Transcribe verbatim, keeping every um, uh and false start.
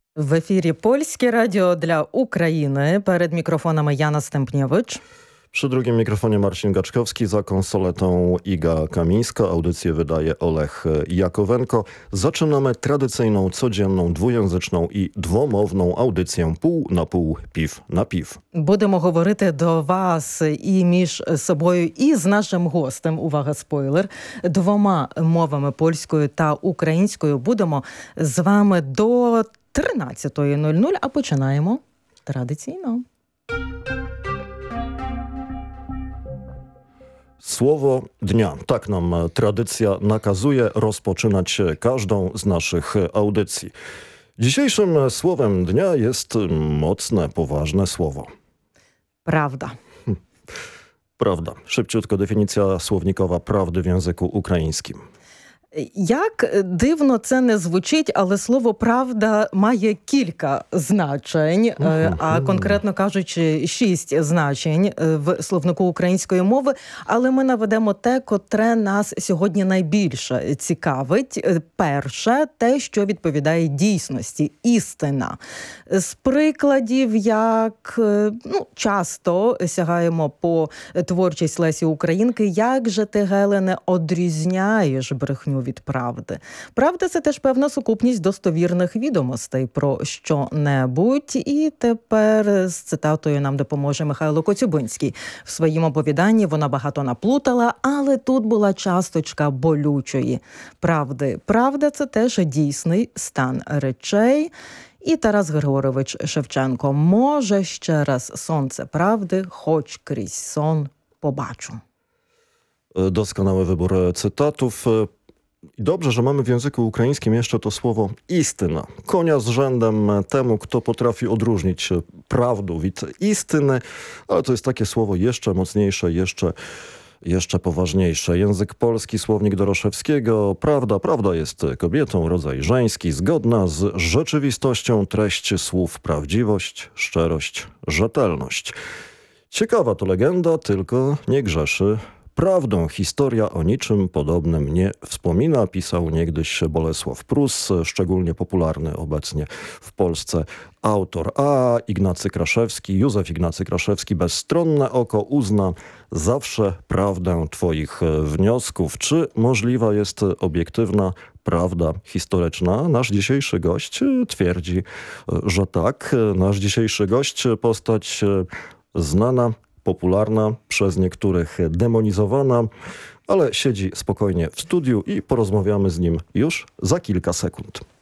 В ефірі Польське радіо для України. Перед mikrofonami Jana Stępniewicz. Przy drugim mikrofonie Marcin Gaczkowski, za konsoletą Iga Kamińska. Audycję wydaje Olech Jakowenko. Zaczynamy tradycyjną, codzienną, dwujęzyczną i dwomowną audycję pół na pół, piw na piw. Будемо говорити до вас і між собою, і з нашим гостем, увага, спойлер, двома мовами, польською та українською. Будемо з вами до тринадцятої нуль нуль, а починаємо традиційно. Słowo dnia. Tak nam tradycja nakazuje rozpoczynać każdą z naszych audycji. Dzisiejszym słowem dnia jest mocne, poważne słowo. Prawda. Prawda. Szybciutko definicja słownikowa prawdy w języku ukraińskim. Як дивно це не звучить, але слово «правда» має кілька значень, uh-huh. а конкретно кажучи, шість значень в словнику української мови. Але ми наведемо те, котре нас сьогодні найбільше цікавить. Перше, те, що відповідає дійсності, істина. З прикладів, як ну, часто сягаємо по творчість Лесі Українки, як же ти, Гелене, одрізняєш брехню від правди. Правда – це теж певна сукупність достовірних відомостей про що-небудь. І тепер з цитатою нам допоможе Михайло Коцюбинський. В своїм оповіданні вона багато наплутала, але тут була часточка болючої правди. Правда – це теж дійсний стан речей. І Тарас Григорович Шевченко: «Може ще раз сонце правди, choć крізь сон побачу». Doskonały wybór cytatów. I dobrze, że mamy w języku ukraińskim jeszcze to słowo istyna. Konia z rzędem temu, kto potrafi odróżnić prawdę od istyny, ale to jest takie słowo jeszcze mocniejsze, jeszcze, jeszcze poważniejsze. Język polski, słownik Doroszewskiego. Prawda, prawda jest kobietą, rodzaj żeński, zgodna z rzeczywistością, treść słów prawdziwość, szczerość, rzetelność. Ciekawa to legenda, tylko nie grzeszy prawdą. Historia o niczym podobnym nie wspomina, pisał niegdyś Bolesław Prus, szczególnie popularny obecnie w Polsce autor. A Ignacy Kraszewski, Józef Ignacy Kraszewski: bezstronne oko uzna zawsze prawdę twoich wniosków. Czy możliwa jest obiektywna prawda historyczna? Nasz dzisiejszy gość twierdzi, że tak. Nasz dzisiejszy gość, postać znana, popularna, przez niektórych demonizowana, ale siedzi spokojnie w studiu i porozmawiamy z nim już za kilka sekund.